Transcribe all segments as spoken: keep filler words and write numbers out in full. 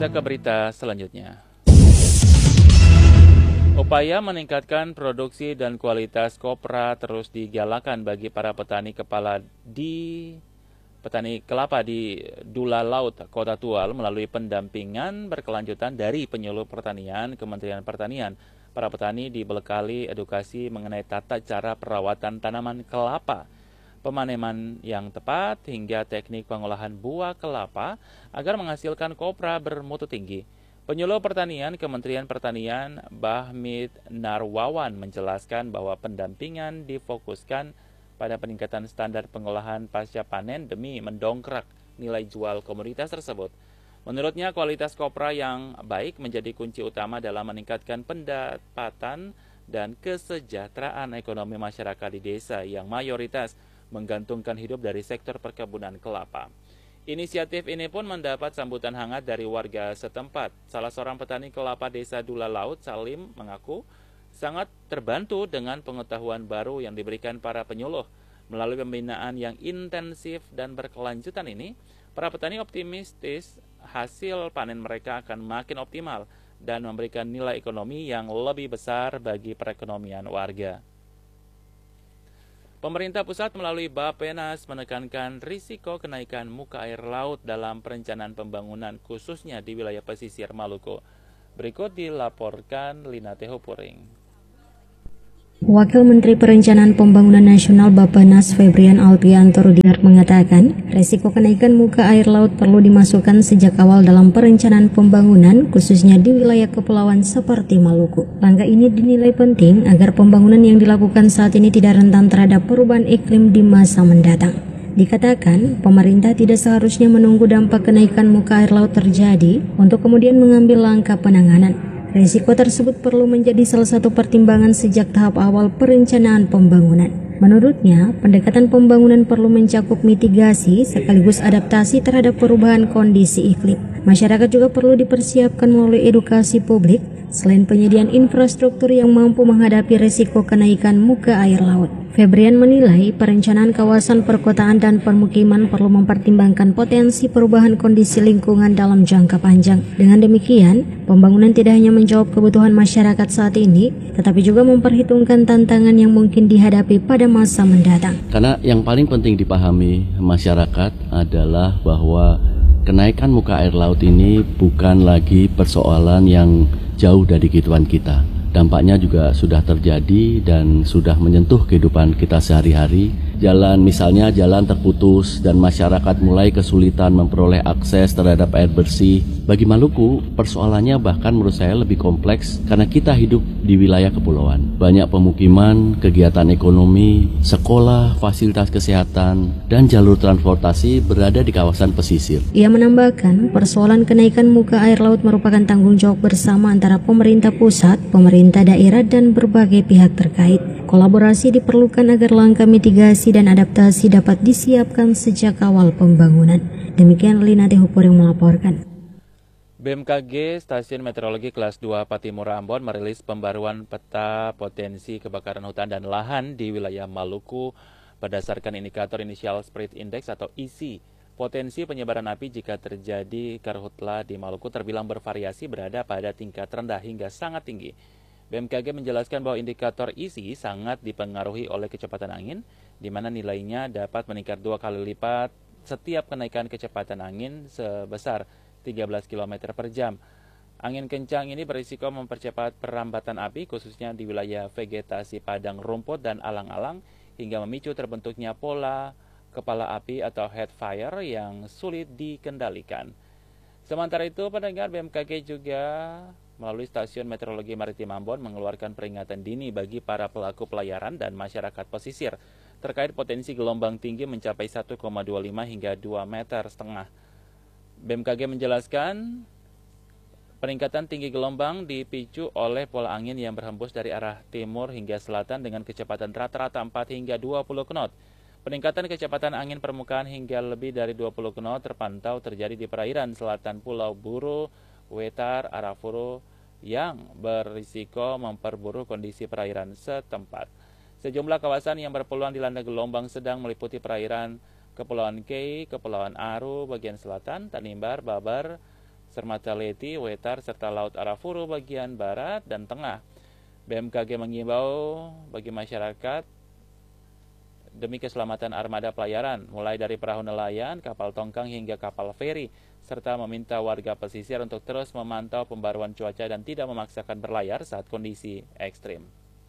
Kita ke berita selanjutnya. Upaya meningkatkan produksi dan kualitas kopra terus digalakan bagi para petani kepala di petani kelapa di Dula Laut, Kota Tual melalui pendampingan berkelanjutan dari penyuluh pertanian Kementerian Pertanian. Para petani dibekali edukasi mengenai tata cara perawatan tanaman kelapa, pemaneman yang tepat hingga teknik pengolahan buah kelapa agar menghasilkan kopra bermutu tinggi. Penyuluh Pertanian Kementerian Pertanian Bahmid Narwawan menjelaskan bahwa pendampingan difokuskan pada peningkatan standar pengolahan pasca panen demi mendongkrak nilai jual komoditas tersebut. Menurutnya, kualitas kopra yang baik menjadi kunci utama dalam meningkatkan pendapatan dan kesejahteraan ekonomi masyarakat di desa yang mayoritas menggantungkan hidup dari sektor perkebunan kelapa. Inisiatif ini pun mendapat sambutan hangat dari warga setempat. Salah seorang petani kelapa desa Dula Laut, Salim, mengaku sangat terbantu dengan pengetahuan baru yang diberikan para penyuluh. Melalui pembinaan yang intensif dan berkelanjutan ini, para petani optimistis hasil panen mereka akan makin optimal dan memberikan nilai ekonomi yang lebih besar bagi perekonomian warga. Pemerintah pusat melalui Bappenas menekankan risiko kenaikan muka air laut dalam perencanaan pembangunan khususnya di wilayah pesisir Maluku. Berikut dilaporkan Lina Tehopuring. Wakil Menteri Perencanaan Pembangunan Nasional Bappenas Febrian Alpianto Rudiart mengatakan, resiko kenaikan muka air laut perlu dimasukkan sejak awal dalam perencanaan pembangunan khususnya di wilayah kepulauan seperti Maluku. Langkah ini dinilai penting agar pembangunan yang dilakukan saat ini tidak rentan terhadap perubahan iklim di masa mendatang. Dikatakan, pemerintah tidak seharusnya menunggu dampak kenaikan muka air laut terjadi untuk kemudian mengambil langkah penanganan. Risiko tersebut perlu menjadi salah satu pertimbangan sejak tahap awal perencanaan pembangunan. Menurutnya, pendekatan pembangunan perlu mencakup mitigasi sekaligus adaptasi terhadap perubahan kondisi iklim. Masyarakat juga perlu dipersiapkan melalui edukasi publik, selain penyediaan infrastruktur yang mampu menghadapi risiko kenaikan muka air laut. Febrian menilai perencanaan kawasan perkotaan dan permukiman perlu mempertimbangkan potensi perubahan kondisi lingkungan dalam jangka panjang. Dengan demikian, pembangunan tidak hanya menjawab kebutuhan masyarakat saat ini, tetapi juga memperhitungkan tantangan yang mungkin dihadapi pada masa mendatang. Karena yang paling penting dipahami masyarakat adalah bahwa kenaikan muka air laut ini bukan lagi persoalan yang jauh dari kehidupan kita. Dampaknya juga sudah terjadi dan sudah menyentuh kehidupan kita sehari-hari. Jalan misalnya jalan terputus dan masyarakat mulai kesulitan memperoleh akses terhadap air bersih. Bagi Maluku, persoalannya bahkan menurut saya lebih kompleks karena kita hidup di wilayah kepulauan. Banyak pemukiman, kegiatan ekonomi, sekolah, fasilitas kesehatan, dan jalur transportasi berada di kawasan pesisir. Ia menambahkan, persoalan kenaikan muka air laut merupakan tanggung jawab bersama antara pemerintah pusat, pemerintah daerah, dan berbagai pihak terkait. Kolaborasi diperlukan agar langkah mitigasi dan adaptasi dapat disiapkan sejak awal pembangunan. Demikian Lina Tehupur yang melaporkan. B M K G Stasiun Meteorologi Kelas dua Patimura Ambon merilis pembaruan peta potensi kebakaran hutan dan lahan di wilayah Maluku berdasarkan indikator Initial Spread Index atau I S I. Potensi penyebaran api jika terjadi karhutla di Maluku terbilang bervariasi, berada pada tingkat rendah hingga sangat tinggi. B M K G menjelaskan bahwa indikator I S I sangat dipengaruhi oleh kecepatan angin, di mana nilainya dapat meningkat dua kali lipat setiap kenaikan kecepatan angin sebesar tiga belas kilometer per jam. Angin kencang ini berisiko mempercepat perambatan api, khususnya di wilayah vegetasi padang rumput dan alang-alang, hingga memicu terbentuknya pola kepala api atau head fire yang sulit dikendalikan. Sementara itu, pendengar, B M K G juga melalui Stasiun Meteorologi Maritim Ambon mengeluarkan peringatan dini bagi para pelaku pelayaran dan masyarakat pesisir terkait potensi gelombang tinggi mencapai satu koma dua lima hingga dua meter setengah. B M K G menjelaskan peningkatan tinggi gelombang dipicu oleh pola angin yang berhembus dari arah timur hingga selatan dengan kecepatan rata-rata empat hingga dua puluh knot. Peningkatan kecepatan angin permukaan hingga lebih dari dua puluh knot terpantau terjadi di perairan selatan Pulau Buru, Wetar, Arafuru yang berisiko memperburuk kondisi perairan setempat. Sejumlah kawasan yang berpeluang dilanda gelombang sedang meliputi perairan Kepulauan Kei, Kepulauan Aru bagian selatan, Tanimbar, Babar, Sermata Leti, Wetar, serta Laut Arafuru bagian barat dan tengah. B M K G mengimbau bagi masyarakat demi keselamatan armada pelayaran, mulai dari perahu nelayan, kapal tongkang hingga kapal feri, serta meminta warga pesisir untuk terus memantau pembaruan cuaca dan tidak memaksakan berlayar saat kondisi ekstrim.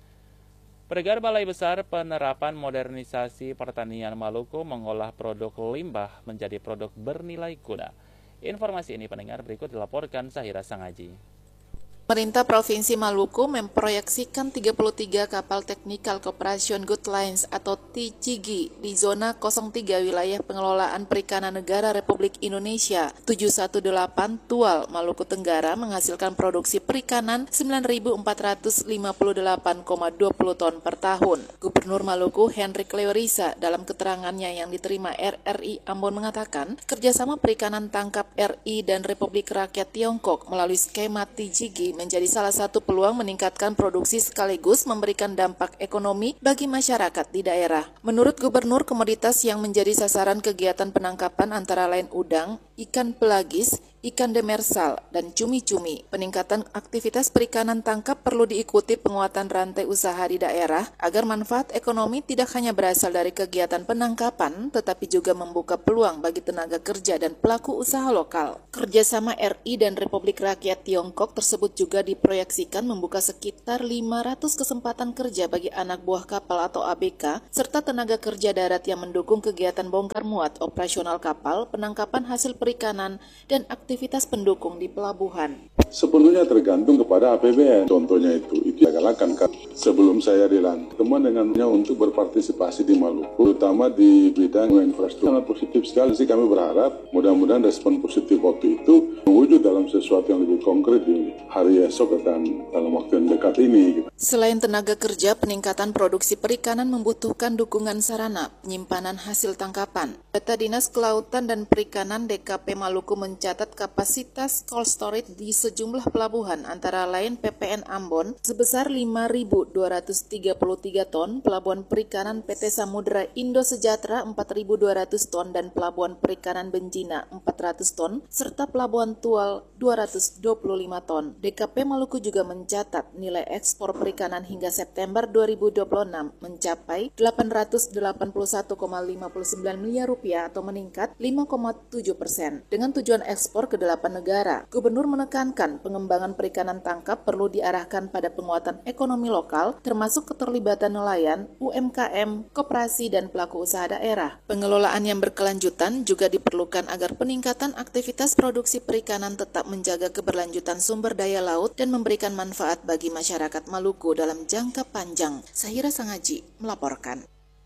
Pendengar, Balai Besar Penerapan Modernisasi Pertanian Maluku mengolah produk limbah menjadi produk bernilai guna. Informasi ini pendengar berikut dilaporkan Sahira Sangaji. Pemerintah Provinsi Maluku memproyeksikan tiga puluh tiga kapal Technical Cooperation Good Lines atau T C G di zona nol tiga wilayah pengelolaan perikanan negara Republik Indonesia tujuh satu delapan Tual, Maluku Tenggara menghasilkan produksi perikanan sembilan ribu empat ratus lima puluh delapan koma dua puluh ton per tahun. Gubernur Maluku Henry Cleorisa dalam keterangannya yang diterima R R I Ambon mengatakan, kerjasama perikanan tangkap R I dan Republik Rakyat Tiongkok melalui skema T C G menjadi salah satu peluang meningkatkan produksi sekaligus memberikan dampak ekonomi bagi masyarakat di daerah. Menurut Gubernur, komoditas yang menjadi sasaran kegiatan penangkapan antara lain udang, ikan pelagis, ikan demersal, dan cumi-cumi. Peningkatan aktivitas perikanan tangkap perlu diikuti penguatan rantai usaha di daerah agar manfaat ekonomi tidak hanya berasal dari kegiatan penangkapan, tetapi juga membuka peluang bagi tenaga kerja dan pelaku usaha lokal. Kerjasama R I dan Republik Rakyat Tiongkok tersebut juga diproyeksikan membuka sekitar lima ratus kesempatan kerja bagi anak buah kapal atau A B K, serta tenaga kerja darat yang mendukung kegiatan bongkar muat operasional kapal, penangkapan hasil perikanan, dan aktivitas pendukung di pelabuhan. Sepenuhnya tergantung kepada A P B N. Contohnya itu, itu saya galakan kan. Sebelum saya dilantik, teman dengannya untuk berpartisipasi di Maluku, terutama di bidang infrastruktur. Sangat positif sekali sih, kami berharap mudah-mudahan respon positif waktu itu mewujud dalam sesuatu yang lebih konkret di hari esok dan dalam waktu yang dekat ini. Selain tenaga kerja, peningkatan produksi perikanan membutuhkan dukungan sarana penyimpanan hasil tangkapan. Data Dinas Kelautan dan Perikanan D K P Maluku mencatat kapasitas cold storage di sejumlah pelabuhan antara lain P P N Ambon sebesar lima ribu dua ratus tiga puluh tiga ton, Pelabuhan Perikanan P T Samudra Indo Sejahtera empat ribu dua ratus ton, dan Pelabuhan Perikanan Benjina empat ratus ton, serta Pelabuhan Tual dua ratus dua puluh lima ton. D K P Maluku juga mencatat nilai ekspor perikanan hingga September dua ribu dua puluh enam mencapai delapan ratus delapan puluh satu koma lima sembilan miliar rupiah atau meningkat lima koma tujuh persen dengan tujuan ekspor ke delapan negara. Gubernur menekankan pengembangan perikanan tangkap perlu diarahkan pada penguatan ekonomi lokal termasuk keterlibatan nelayan, U M K M, koperasi, dan pelaku usaha daerah. Pengelolaan yang berkelanjutan juga diperlukan agar peningkatan aktivitas produksi perikanan tetap menjaga keberlanjutan sumber daya laut dan memberikan manfaat bagi masyarakat Maluku dalam jangka panjang. Sahira Sangaji melaporkan.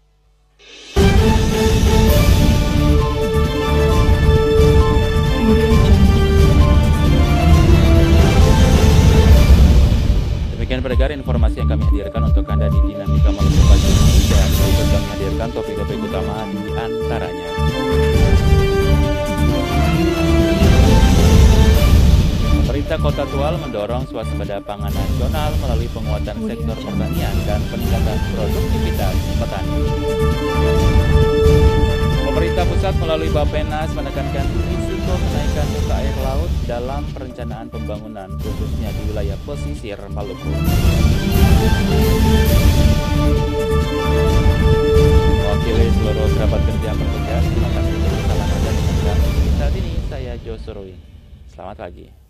Demikian pendengar informasi yang kami hadirkan untuk Anda di Dinamika Maluku pagi ini, dan berikut kami hadirkan topik-topik utama di antaranya. Pemerintah Kota Tual mendorong swasembada pangan nasional melalui penguatan sektor pertanian dan peningkatan produktivitas petani. Pemerintah pusat melalui Bappenas menekankan risiko kenaikan muka air laut dalam perencanaan pembangunan khususnya di wilayah pesisir Maluku. Mewakili seluruh kerabat kerja yang bekerja, terima kasih bersama Anda dengan kami saat ini. Saya Jo Surui. Selamat pagi.